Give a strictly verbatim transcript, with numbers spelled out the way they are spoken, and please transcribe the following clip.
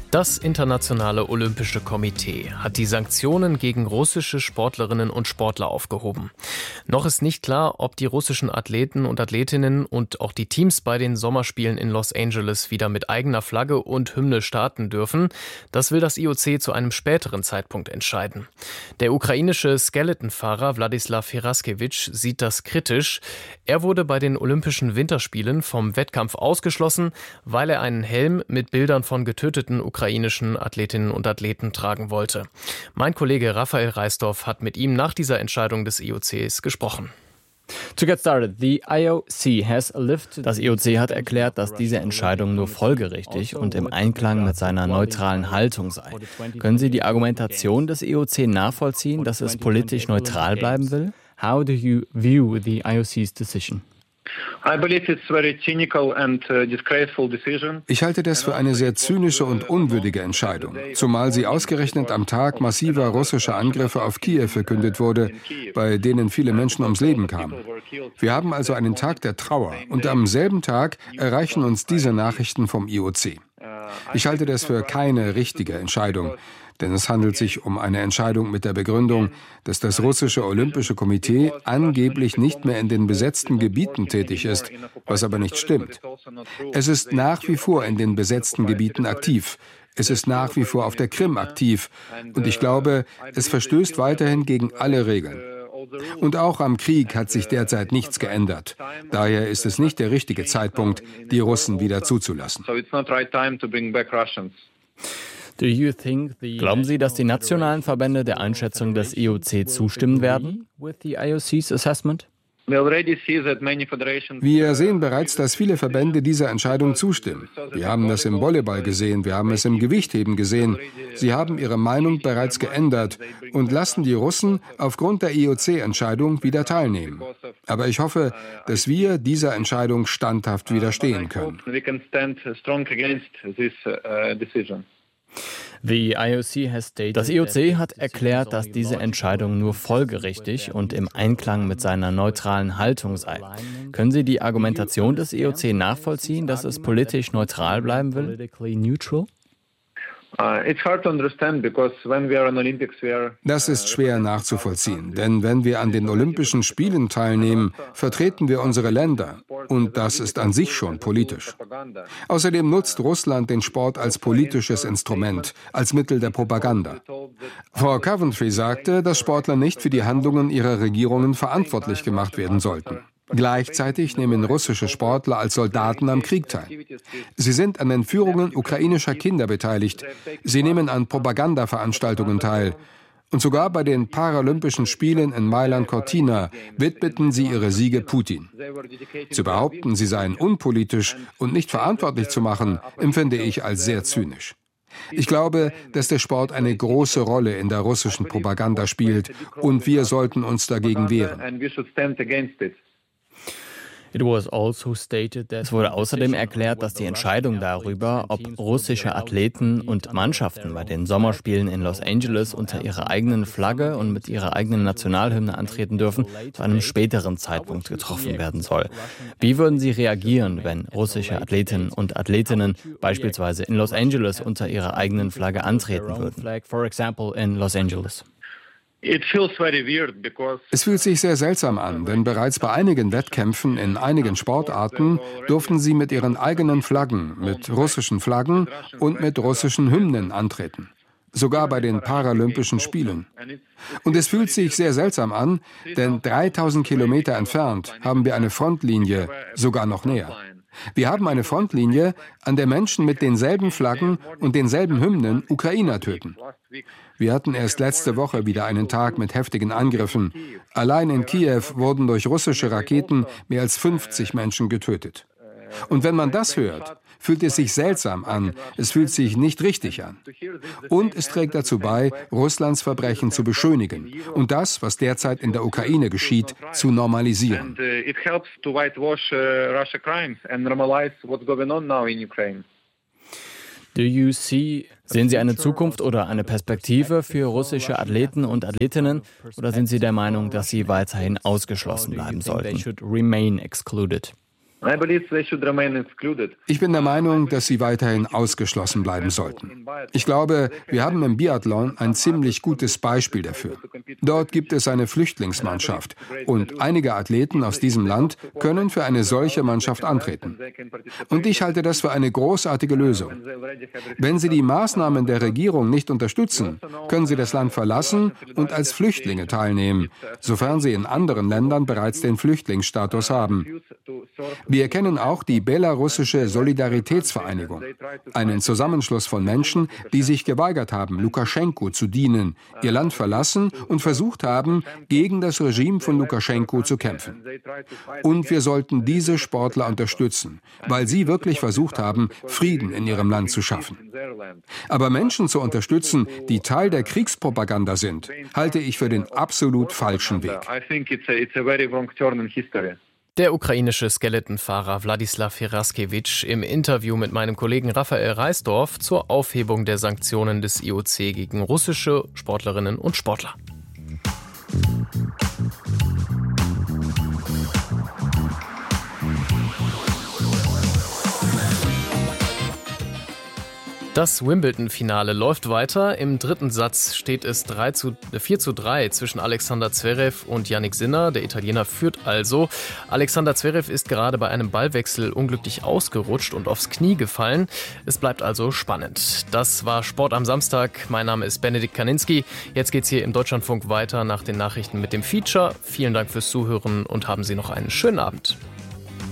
Das Internationale Olympische Komitee hat die Sanktionen gegen russische Sportlerinnen und Sportler aufgehoben. Noch ist nicht klar, ob die russischen Athleten und Athletinnen und auch die Teams bei den Sommerspielen in Los Angeles wieder mit eigener Flagge und Hymne starten dürfen. Das will das I O C zu einem späteren Zeitpunkt entscheiden. Der ukrainische Skeletonfahrer Wladislaw Heraskewitsch sieht das kritisch. Er wurde bei den Olympischen Winterspielen vom Wettkampf ausgeschlossen, weil er einen Helm mit Bildern von getöteten ukrainischen Athletinnen und Athleten tragen wollte. Mein Kollege Raphael Reisdorf hat mit ihm nach dieser Entscheidung des I O Cs gesprochen. Das I O C hat erklärt, dass diese Entscheidung nur folgerichtig und im Einklang mit seiner neutralen Haltung sei. Können Sie die Argumentation des I O C nachvollziehen, dass es politisch neutral bleiben will? How do you view the I O C's decision? Ich halte das für eine sehr zynische und unwürdige Entscheidung, zumal sie ausgerechnet am Tag massiver russischer Angriffe auf Kiew verkündet wurde, bei denen viele Menschen ums Leben kamen. Wir haben also einen Tag der Trauer und am selben Tag erreichen uns diese Nachrichten vom I O C. Ich halte das für keine richtige Entscheidung. Denn es handelt sich um eine Entscheidung mit der Begründung, dass das russische Olympische Komitee angeblich nicht mehr in den besetzten Gebieten tätig ist, was aber nicht stimmt. Es ist nach wie vor in den besetzten Gebieten aktiv. Es ist nach wie vor auf der Krim aktiv. Und ich glaube, es verstößt weiterhin gegen alle Regeln. Und auch am Krieg hat sich derzeit nichts geändert. Daher ist es nicht der richtige Zeitpunkt, die Russen wieder zuzulassen. Glauben Sie, dass die nationalen Verbände der Einschätzung des I O C zustimmen werden? With the I O C's assessment? Wir sehen bereits, dass viele Verbände dieser Entscheidung zustimmen. Wir haben das im Volleyball gesehen, wir haben es im Gewichtheben gesehen. Sie haben ihre Meinung bereits geändert und lassen die Russen aufgrund der I O C-Entscheidung wieder teilnehmen. Aber ich hoffe, dass wir dieser Entscheidung standhaft widerstehen können. Das I O C hat erklärt, dass diese Entscheidung nur folgerichtig und im Einklang mit seiner neutralen Haltung sei. Können Sie die Argumentation des I O C nachvollziehen, dass es politisch neutral bleiben will? Das ist schwer nachzuvollziehen, denn wenn wir an den Olympischen Spielen teilnehmen, vertreten wir unsere Länder und das ist an sich schon politisch. Außerdem nutzt Russland den Sport als politisches Instrument, als Mittel der Propaganda. Frau Coventry sagte, dass Sportler nicht für die Handlungen ihrer Regierungen verantwortlich gemacht werden sollten. Gleichzeitig nehmen russische Sportler als Soldaten am Krieg teil. Sie sind an Entführungen ukrainischer Kinder beteiligt. Sie nehmen an Propagandaveranstaltungen teil. Und sogar bei den Paralympischen Spielen in Mailand-Cortina widmeten sie ihre Siege Putin. Zu behaupten, sie seien unpolitisch und nicht verantwortlich zu machen, empfinde ich als sehr zynisch. Ich glaube, dass der Sport eine große Rolle in der russischen Propaganda spielt und wir sollten uns dagegen wehren. Es wurde außerdem erklärt, dass die Entscheidung darüber, ob russische Athleten und Mannschaften bei den Sommerspielen in Los Angeles unter ihrer eigenen Flagge und mit ihrer eigenen Nationalhymne antreten dürfen, zu einem späteren Zeitpunkt getroffen werden soll. Wie würden Sie reagieren, wenn russische Athleten und Athletinnen beispielsweise in Los Angeles unter ihrer eigenen Flagge antreten würden? For example in Los Angeles. Es fühlt sich sehr seltsam an, denn bereits bei einigen Wettkämpfen in einigen Sportarten durften sie mit ihren eigenen Flaggen, mit russischen Flaggen und mit russischen Hymnen antreten. Sogar bei den Paralympischen Spielen. Und es fühlt sich sehr seltsam an, denn dreitausend Kilometer entfernt haben wir eine Frontlinie, sogar noch näher. Wir haben eine Frontlinie, an der Menschen mit denselben Flaggen und denselben Hymnen Ukrainer töten. Wir hatten erst letzte Woche wieder einen Tag mit heftigen Angriffen. Allein in Kiew wurden durch russische Raketen mehr als fünfzig Menschen getötet. Und wenn man das hört, fühlt es sich seltsam an, es fühlt sich nicht richtig an. Und es trägt dazu bei, Russlands Verbrechen zu beschönigen und das, was derzeit in der Ukraine geschieht, zu normalisieren. Sehen Sie eine Zukunft oder eine Perspektive für russische Athleten und Athletinnen oder sind Sie der Meinung, dass sie weiterhin ausgeschlossen bleiben sollten? Ich bin der Meinung, dass sie weiterhin ausgeschlossen bleiben sollten. Ich glaube, wir haben im Biathlon ein ziemlich gutes Beispiel dafür. Dort gibt es eine Flüchtlingsmannschaft und einige Athleten aus diesem Land können für eine solche Mannschaft antreten. Und ich halte das für eine großartige Lösung. Wenn sie die Maßnahmen der Regierung nicht unterstützen, können sie das Land verlassen und als Flüchtlinge teilnehmen, sofern sie in anderen Ländern bereits den Flüchtlingsstatus haben. Wir kennen auch die belarussische Solidaritätsvereinigung, einen Zusammenschluss von Menschen, die sich geweigert haben, Lukaschenko zu dienen, ihr Land verlassen und versucht haben, gegen das Regime von Lukaschenko zu kämpfen. Und wir sollten diese Sportler unterstützen, weil sie wirklich versucht haben, Frieden in ihrem Land zu schaffen. Aber Menschen zu unterstützen, die Teil der Kriegspropaganda sind, halte ich für den absolut falschen Weg. Der ukrainische Skeletonfahrer Wladislaw Heraskewitsch im Interview mit meinem Kollegen Raphael Reisdorf zur Aufhebung der Sanktionen des I O C gegen russische Sportlerinnen und Sportler. Das Wimbledon-Finale läuft weiter. Im dritten Satz steht es vier zu drei zwischen Alexander Zverev und Jannik Sinner. Der Italiener führt also. Alexander Zverev ist gerade bei einem Ballwechsel unglücklich ausgerutscht und aufs Knie gefallen. Es bleibt also spannend. Das war Sport am Samstag. Mein Name ist Benedikt Kaninski. Jetzt geht's hier im Deutschlandfunk weiter nach den Nachrichten mit dem Feature. Vielen Dank fürs Zuhören und haben Sie noch einen schönen Abend.